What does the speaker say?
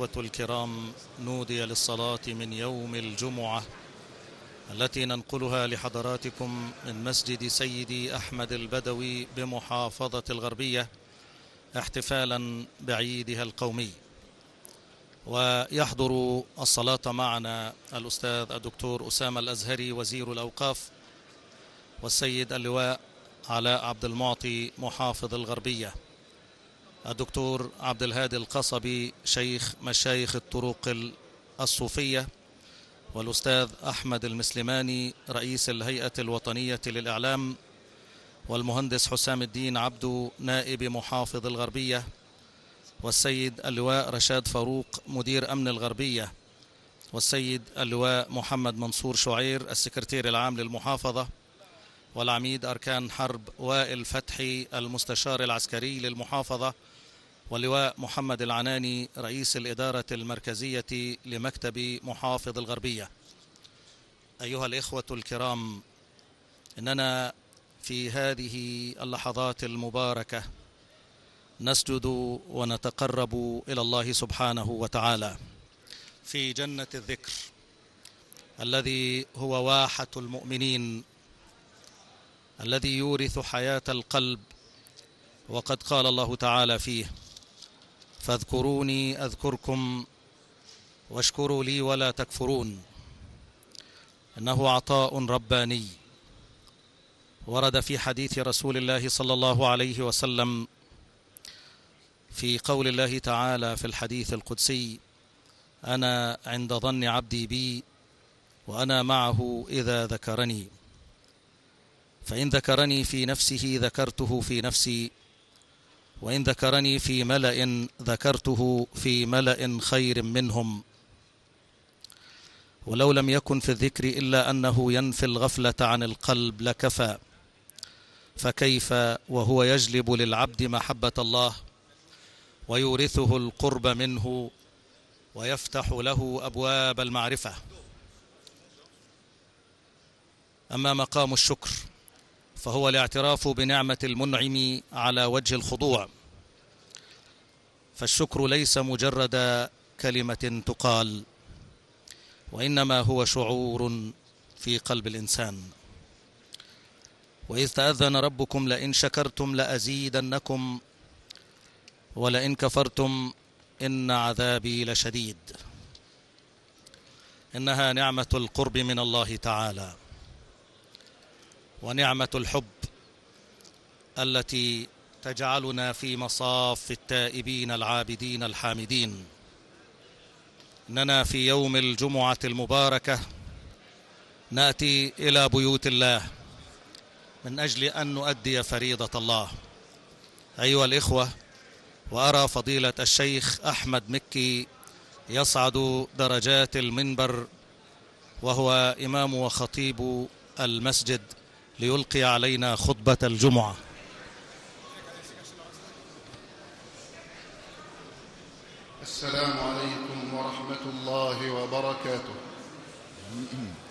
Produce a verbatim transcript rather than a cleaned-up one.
الإخوة الكرام، نودي للصلاة من يوم الجمعة التي ننقلها لحضراتكم من مسجد سيدي أحمد البدوي بمحافظة الغربية احتفالا بعيدها القومي. ويحضر الصلاة معنا الأستاذ الدكتور أسامة الأزهري وزير الأوقاف، والسيد اللواء علاء عبد المعطي محافظ الغربية، الدكتور عبد الهادي القصبي شيخ مشايخ الطرق الصوفية، والأستاذ أحمد المسلماني رئيس الهيئة الوطنية للإعلام، والمهندس حسام الدين عبدو نائب محافظ الغربية، والسيد اللواء رشاد فاروق مدير أمن الغربية، والسيد اللواء محمد منصور شعير السكرتير العام للمحافظة، والعميد أركان حرب وائل فتحي المستشار العسكري للمحافظة، واللواء محمد العناني رئيس الإدارة المركزية لمكتب محافظ الغربية. أيها الإخوة الكرام، إننا في هذه اللحظات المباركة نسجد ونتقرب إلى الله سبحانه وتعالى في جنة الذكر الذي هو واحة المؤمنين، الذي يورث حياة القلب. وقد قال الله تعالى فيه: فاذكروني أذكركم واشكروا لي ولا تكفرون. إنه عطاء رباني ورد في حديث رسول الله صلى الله عليه وسلم في قول الله تعالى في الحديث القدسي: أنا عند ظن عبدي بي وأنا معه إذا ذكرني، فإن ذكرني في نفسه ذكرته في نفسي، وإن ذكرني في ملأ ذكرته في ملأ خير منهم. ولو لم يكن في الذكر إلا أنه ينفي الغفلة عن القلب لكفى، فكيف وهو يجلب للعبد محبة الله ويورثه القرب منه ويفتح له أبواب المعرفة. أما مقام الشكر فهو الاعتراف بنعمة المنعم على وجه الخضوع، فالشكر ليس مجرد كلمة تقال، وإنما هو شعور في قلب الإنسان. وإذ تأذن ربكم لئن شكرتم لأزيدنكم ولئن كفرتم إن عذابي لشديد. إنها نعمة القرب من الله تعالى، ونعمة الحب التي تجعلنا في مصاف التائبين العابدين الحامدين. إننا في يوم الجمعة المباركة نأتي إلى بيوت الله من أجل أن نؤدي فريضة الله. أيها الإخوة، وأرى فضيلة الشيخ أحمد مكي يصعد درجات المنبر وهو إمام وخطيب المسجد ليلقي علينا خطبة الجمعة. السلام عليكم ورحمة الله وبركاته.